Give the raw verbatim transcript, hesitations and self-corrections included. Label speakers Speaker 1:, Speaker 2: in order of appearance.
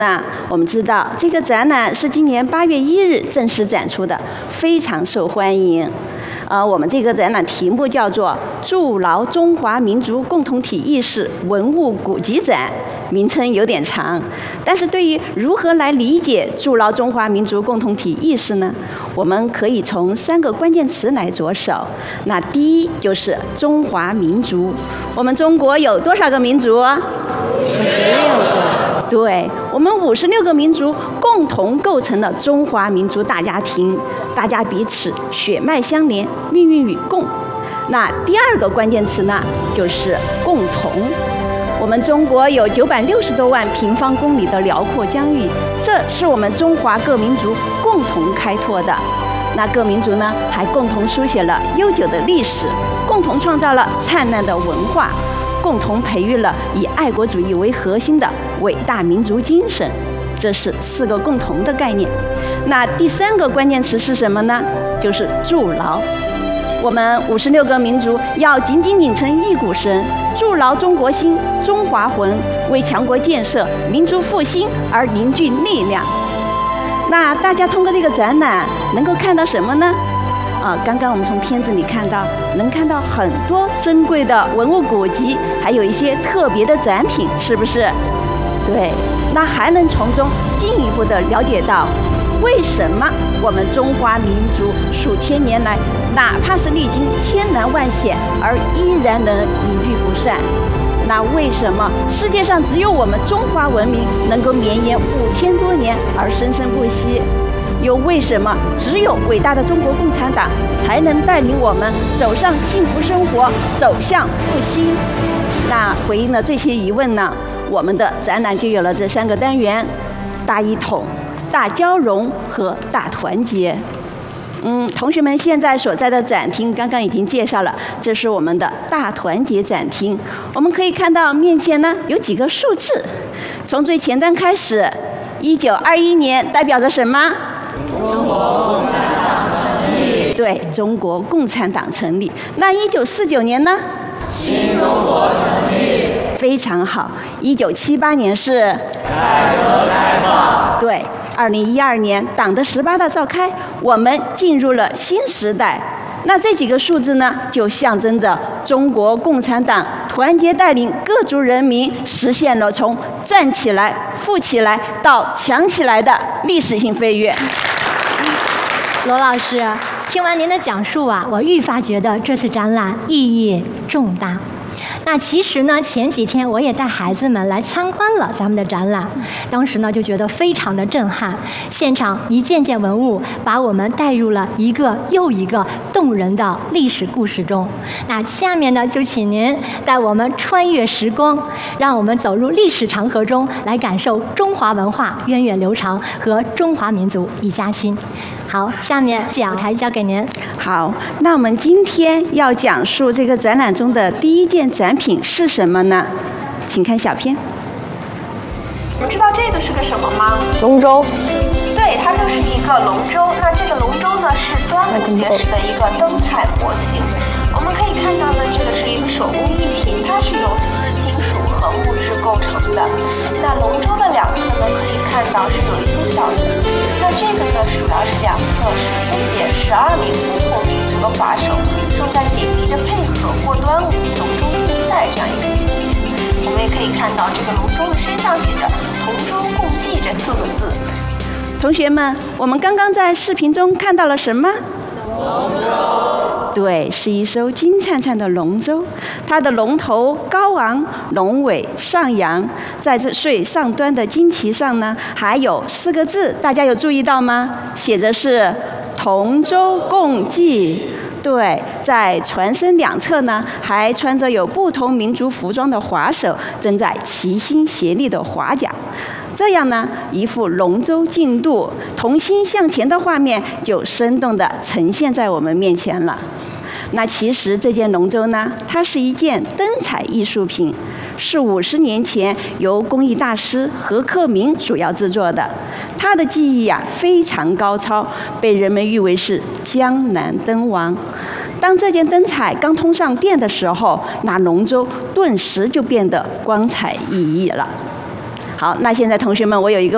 Speaker 1: 那我们知道，这个展览是今年八月一日正式展出的，非常受欢迎。呃，我们这个展览题目叫做“筑牢中华民族共同体意识文物古籍展”，名称有点长，但是对于如何来理解筑牢中华民族共同体意识呢？我们可以从三个关键词来着手。那第一就是中华民族，我们中国有多少个民族？五十六个。对，我们五十六个民族共同构成了中华民族大家庭，大家彼此血脉相连，命运与共。那第二个关键词呢，就是共同。我们中国有九百六十多万平方公里的辽阔疆域，这是我们中华各民族共同开拓的。那各民族呢，还共同书写了悠久的历史，共同创造了灿烂的文化，共同培育了以爱国主义为核心的伟大民族精神。这是四个共同的概念。那第三个关键词是什么呢？就是筑牢。我们五十六个民族要紧紧拧成一股绳，筑牢中国心、中华魂，为强国建设、民族复兴而凝聚力量。那大家通过这个展览能够看到什么呢？啊，刚刚我们从片子里看到，能看到很多珍贵的文物古籍，还有一些特别的展品，是不是？对，那还能从中进一步的了解到，为什么我们中华民族数千年来，哪怕是历经千难万险，而依然能凝聚不散？那为什么世界上只有我们中华文明能够绵延五千多年而生生不息？又为什么只有伟大的中国共产党才能带领我们走上幸福生活，走向复兴？那回应了这些疑问呢，我们的展览就有了这三个单元：大一统、大交融和大团结。嗯，同学们现在所在的展厅刚刚已经介绍了，这是我们的大团结展厅。我们可以看到面前呢有几个数字，从最前端开始，一九二一年代表着什么？中国共产党成立。对，中国共产党成立。那一九四九年呢？新中国成立。非常好。一九七八年是改革开放。对，二零一二年党的十八大召开，我们进入了新时代。那这几个数字呢，就象征着中国共产党团结带领各族人民实现了从站起来、富起来到强起来的历史性飞跃。
Speaker 2: 罗老师，听完您的讲述啊，我愈发觉得这次展览意义重大。那其实呢，前几天我也带孩子们来参观了咱们的展览，当时呢就觉得非常的震撼，现场一件件文物把我们带入了一个又一个动人的历史故事中。那下面呢，就请您带我们穿越时光，让我们走入历史长河中，来感受中华文化源远流长和中华民族一家亲。好，下面讲台交给您。
Speaker 1: 好，那我们今天要讲述这个展览中的第一件展品是什么呢？请看小片。
Speaker 3: 你知道这个是个什么吗？
Speaker 4: 龙舟。
Speaker 3: 对，它就是一个龙舟。那这个龙舟呢，是端午节时的一个灯彩模型。我们可以看到呢，这个是一个手工艺品，它是由丝、金属和木质构成的。那龙舟的两侧呢，可以看到是有一些小字。那这个呢，主要是两侧是分别十二名不同民族的划手正在紧密的配合过端午龙舟竞赛这样一个情节。我们也可以看到这个龙舟的身上写着“同舟共济”这四个字。
Speaker 1: 同学们，我们刚刚在视频中看到了什么？龙舟。对，是一艘金灿灿的龙舟，它的龙头高昂，龙尾上扬，在这最上端的旌旗上呢，还有四个字，大家有注意到吗？写着是“同舟共济”。对，在船身两侧呢，还穿着有不同民族服装的划手，正在齐心协力的划桨。这样呢，一幅龙舟竞渡、同心向前的画面就生动地呈现在我们面前了。那其实这件龙舟呢，它是一件灯彩艺术品，是五十年前由工艺大师何克明主要制作的。他的技艺啊非常高超，被人们誉为是江南灯王。当这件灯彩刚通上电的时候，那龙舟顿时就变得光彩熠熠了。好，那现在同学们，我有一个